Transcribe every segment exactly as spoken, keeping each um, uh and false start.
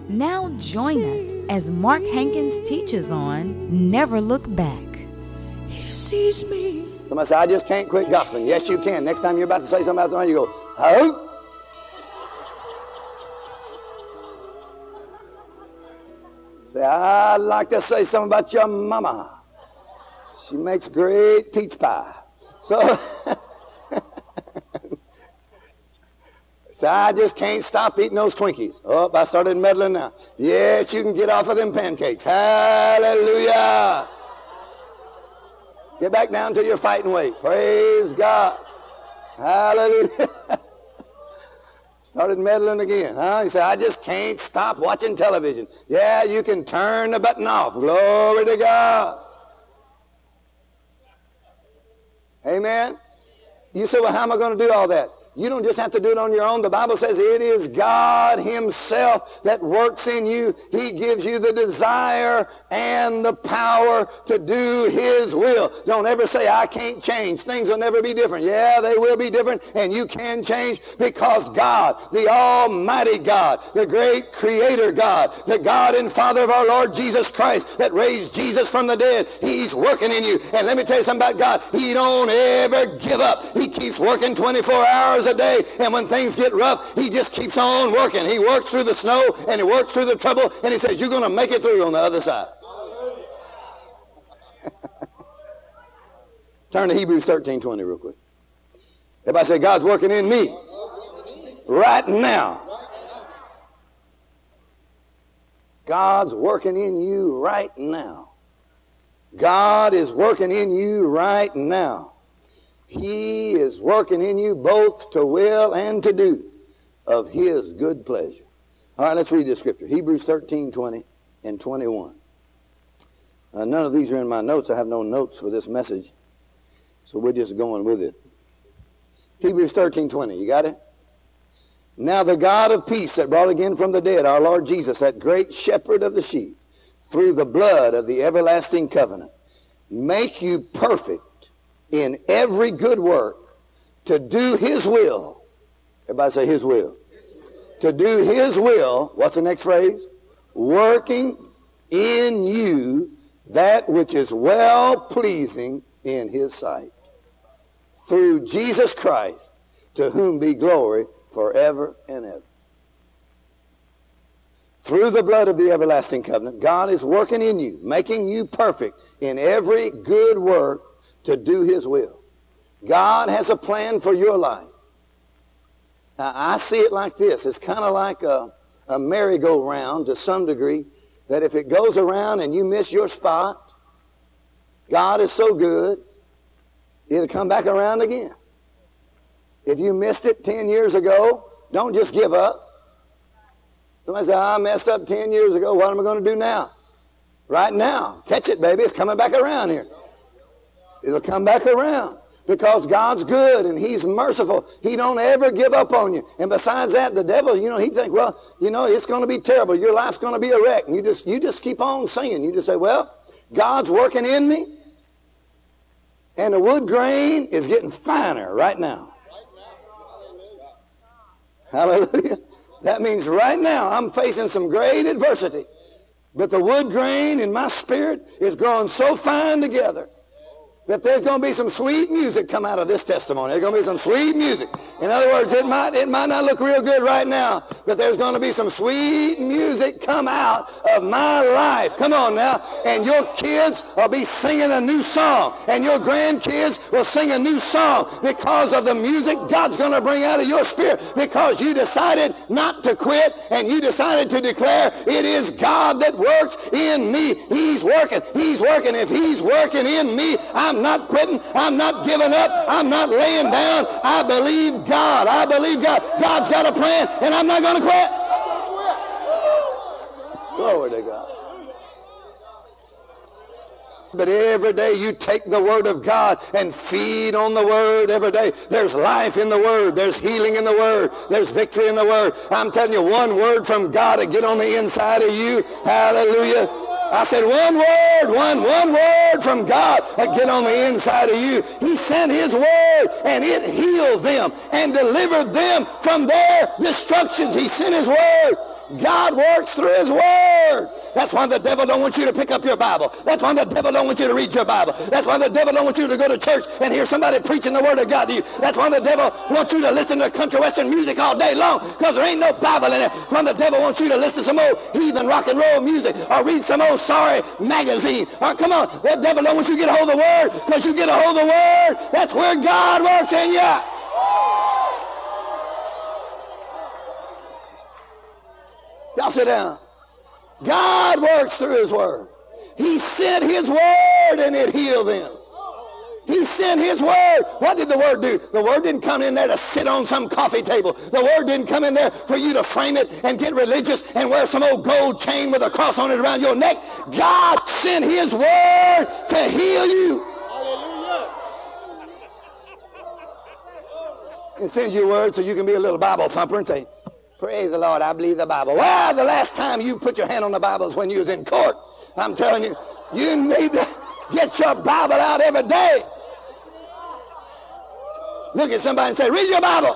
Now join us as Mark Hankins teaches on Never Look Back. He sees me. Somebody say, I just can't quit gospeling. Yes, you can. Next time you're about to say something about somebody, you go, oh. Say, I'd like to say something about your mama. She makes great peach pie. So, so I just can't stop eating those Twinkies. Oh, I started meddling now. Yes, you can get off of them pancakes. Hallelujah. Get back down to your fighting weight. Praise God. Hallelujah. Started meddling again. Huh? He said, I just can't stop watching television. Yeah, you can turn the button off. Glory to God. Amen. You say, well, how am I going to do all that? You don't just have to do it on your own. The Bible says it is God himself that works in you. He gives you the desire and the power to do his will. Don't ever say, I can't change. Things will never be different. Yeah, they will be different, and you can change because God, the Almighty God, the great Creator God, the God and Father of our Lord Jesus Christ that raised Jesus from the dead, he's working in you. And let me tell you something about God. He don't ever give up. He keeps working twenty-four hours a day, and when things get rough, he just keeps on working. He works through the snow, and he works through the trouble, and he says, you're going to make it through on the other side. Turn to Hebrews thirteen twenty real quick. Everybody say, God's working in me right now. God's working in you right now. God is working in you right now. He is working in you both to will and to do of his good pleasure. All right, let's read this scripture. Hebrews thirteen twenty and twenty-one. Uh, none of these are in my notes. I have no notes for this message, so we're just going with it. Hebrews thirteen twenty, you got it? Now the God of peace that brought again from the dead our Lord Jesus, that great shepherd of the sheep, through the blood of the everlasting covenant, make you perfect in every good work to do his will. Everybody say his will. To do his will. What's the next phrase? Working in you that which is well pleasing in his sight. Through Jesus Christ, to whom be glory forever and ever. Through the blood of the everlasting covenant, God is working in you, making you perfect in every good work to do his will. God has a plan for your life. Now, I see it like this. It's kind of like a, a merry-go-round to some degree, that if it goes around and you miss your spot, God is so good, it'll come back around again. If you missed it ten years ago, don't just give up. Somebody say, I messed up ten years ago. What am I going to do now? Right now. Catch it, baby. It's coming back around here. It'll come back around because God's good and he's merciful. He don't ever give up on you. And besides that, the devil, you know, he'd think, well, you know, it's going to be terrible. Your life's going to be a wreck. And you just, you just keep on singing. You just say, well, God's working in me. And the wood grain is getting finer right now. Hallelujah. That means right now I'm facing some great adversity. But the wood grain in my spirit is growing so fine together that there's going to be some sweet music come out of this testimony. There's going to be some sweet music. In other words, it might, it might not look real good right now, but there's going to be some sweet music come out of my life. Come on now. And your kids will be singing a new song. And your grandkids will sing a new song because of the music God's going to bring out of your spirit, because you decided not to quit and you decided to declare, it is God that works in me. He's working. He's working. If he's working in me, I'm not quitting. I'm not giving up. I'm not laying down. I believe God. I believe God. God's got a plan, and I'm not going to quit. Glory to God. But every day you take the Word of God and feed on the Word every day. There's life in the Word. There's healing in the Word. There's victory in the Word. I'm telling you, one word from God to get on the inside of you. Hallelujah. I said one word, one, one word from God that get on the inside of you. He sent his word and it healed them and delivered them from their destructions. He sent his word. God works through his word. That's why the devil don't want you to pick up your Bible. That's why the devil don't want you to read your Bible. That's why the devil don't want you to go to church and hear somebody preaching the word of God to you. That's why the devil wants you to listen to country western music all day long, because there ain't no Bible in it. That's why the devil wants you to listen to some old heathen rock and roll music or read some old sorry magazine. Or come on, the devil don't want you to get a hold of the word, because you get a hold of the word, that's where God works in you. Y'all sit down. God works through his word. He sent his word and it healed them. He sent his word. What did the word do? The word didn't come in there to sit on some coffee table. The word didn't come in there for you to frame it and get religious and wear some old gold chain with a cross on it around your neck. God sent his word to heal you. Hallelujah. It sends you a word so you can be a little Bible thumper and say, praise the Lord, I believe the Bible. Well, the last time you put your hand on the Bible is when you was in court. I'm telling you, you need to get your Bible out every day. Look at somebody and say, read your Bible.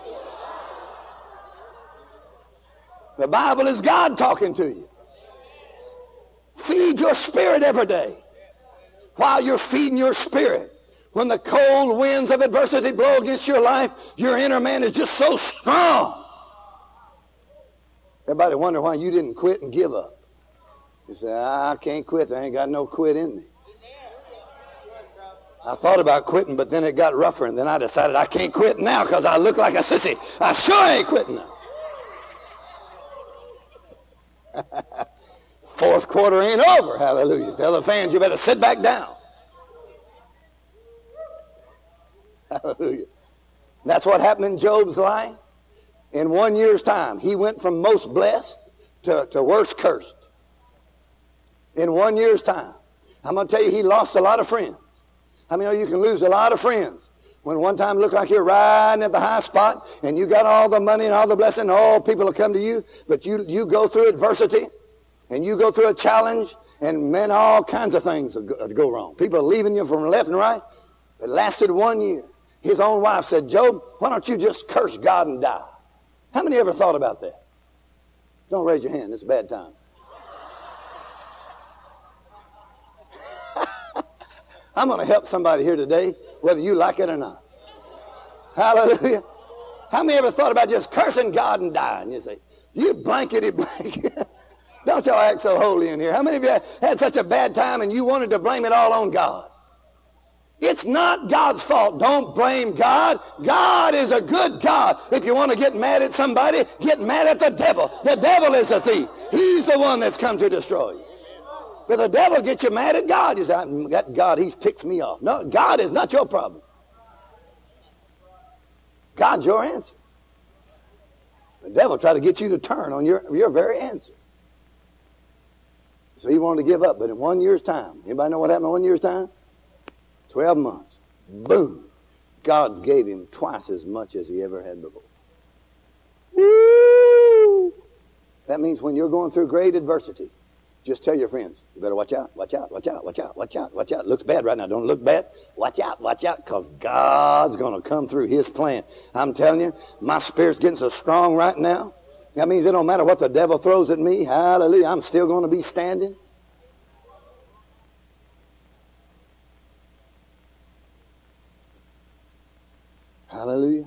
The Bible is God talking to you. Feed your spirit every day. While you're feeding your spirit, when the cold winds of adversity blow against your life, your inner man is just so strong. Everybody wonder why you didn't quit and give up. You say, I can't quit. I ain't got no quit in me. I thought about quitting, but then it got rougher, and then I decided I can't quit now because I look like a sissy. I sure ain't quitting now. Fourth quarter ain't over. Hallelujah. Tell the fans, you better sit back down. Hallelujah. That's what happened in Job's life. In one year's time, he went from most blessed to, to worst cursed. In one year's time. I'm going to tell you, he lost a lot of friends. I mean, you can lose a lot of friends. When one time it looked like you're riding at the high spot and you got all the money and all the blessing, all people will come to you, but you, you go through adversity and you go through a challenge, and man, all kinds of things will go, go wrong. People are leaving you from left and right. It lasted one year. His own wife said, Job, why don't you just curse God and die? How many ever thought about that? Don't raise your hand. It's a bad time. I'm going to help somebody here today, whether you like it or not. Hallelujah. How many ever thought about just cursing God and dying? You say, you blankety blank. Don't y'all act so holy in here. How many of you had such a bad time and you wanted to blame it all on God? It's not God's fault. Don't blame God. God is a good God. If you want to get mad at somebody, get mad at the devil. The devil is a thief. He's the one that's come to destroy you. But the devil gets you mad at God. You say, that God, he's ticked me off. No, God is not your problem. God's your answer. The devil tried to get you to turn on your, your very answer. So he wanted to give up. But in one year's time, anybody know what happened in one year's time? Twelve months. Boom. God gave him twice as much as he ever had before. Woo! That means when you're going through great adversity, just tell your friends, you better watch out, watch out, watch out, watch out, watch out, watch out. Looks bad right now. Don't look bad. Watch out, watch out, because God's going to come through his plan. I'm telling you, my spirit's getting so strong right now. That means it don't matter what the devil throws at me. Hallelujah. I'm still going to be standing. Hallelujah.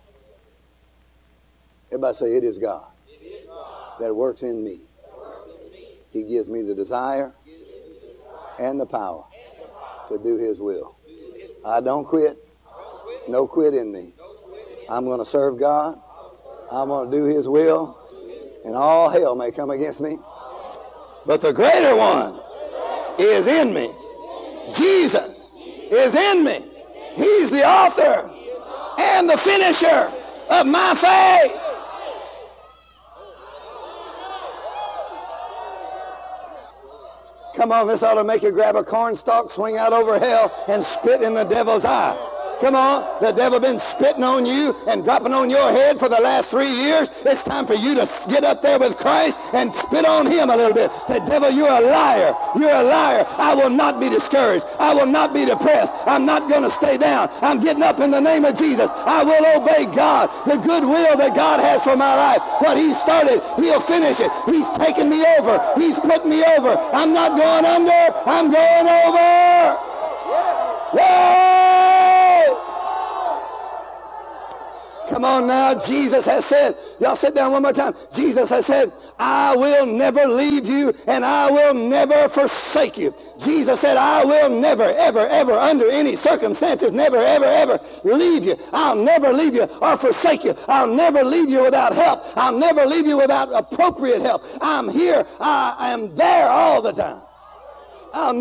Everybody say, it is God, it is God that works in me. Works in me. He gives me the desire, me the desire and, the power and the power to do his will. Do his will. I don't quit. Don't quit. No quit in me. No quit in I'm going to serve God. I'm going to do his will. And all hell may come against me. But the greater one is in me. Jesus is in me. He's the author and the finisher of my faith. Come on, this ought to make you grab a cornstalk, swing out over hell, and spit in the devil's eye. Come on, the devil been spitting on you and dropping on your head for the last three years. It's time for you to get up there with Christ and spit on him a little bit. The devil, you're a liar. You're a liar. I will not be discouraged. I will not be depressed. I'm not going to stay down. I'm getting up in the name of Jesus. I will obey God, the good will that God has for my life. What he started, he'll finish it. He's taking me over. He's putting me over. I'm not going under. I'm going over. Whoa! Come on now, Jesus has said, y'all sit down one more time. Jesus has said, I will never leave you and I will never forsake you. Jesus said, I will never, ever, ever, under any circumstances, never, ever, ever leave you. I'll never leave you or forsake you. I'll never leave you without help. I'll never leave you without appropriate help. I'm here. I am there all the time. I'll